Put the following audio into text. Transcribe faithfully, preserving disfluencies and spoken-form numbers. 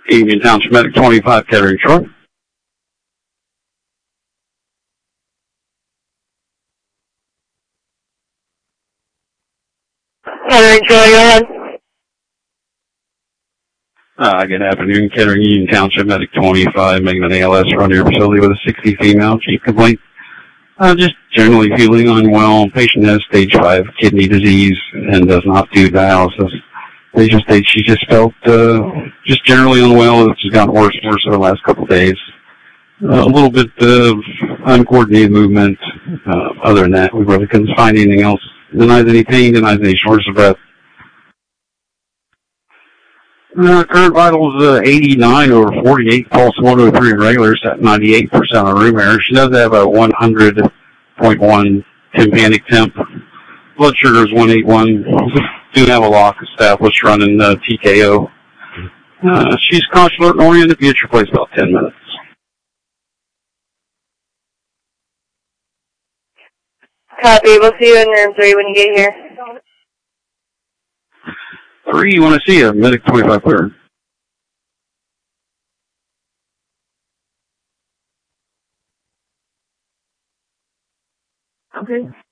Union Township Medic twenty-five, Kettering Shore. Kettering Shore, go ahead. Uh, good afternoon, Kettering Union Township Medic twenty-five, making an A L S run to your facility with a sixty female. Chief complaint. Uh, just generally feeling unwell. Patient has stage five kidney disease and does not do dialysis. Patient states she just felt uh, just generally unwell. It's gotten worse and worse over the last couple of days. Uh, a little bit of uncoordinated movement. Uh, other than that, we really couldn't find anything else. Denies any pain, denies any shortness of breath. Uh, current vitals uh, eighty-nine over forty-eight, pulse one oh three regular, set ninety-eight percent on room air. She does have a one hundred point one tympanic temp. Blood sugar is one eighty-one. Do have a lock established running uh, T K O. Uh, she's conscious, alert, and oriented. Be at your place about ten minutes. Copy. We'll see you in room three when you get here. Three, you want to see a Medic twenty-five clear. Okay.